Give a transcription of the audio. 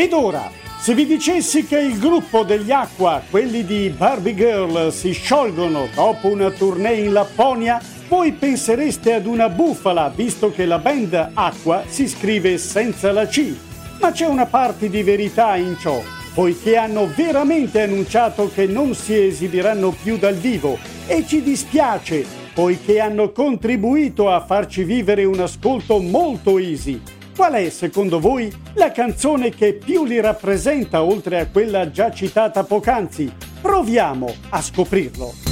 Ed ora, se vi dicessi che il gruppo degli Aqua, quelli di Barbie Girl, si sciolgono dopo una tournée in Lapponia, voi pensereste ad una bufala, visto che la band Aqua si scrive senza la C. Ma c'è una parte di verità in ciò, poiché hanno veramente annunciato che non si esibiranno più dal vivo e ci dispiace, poiché hanno contribuito a farci vivere un ascolto molto easy. Qual è, secondo voi, la canzone che più li rappresenta oltre a quella già citata poc'anzi? Proviamo a scoprirlo.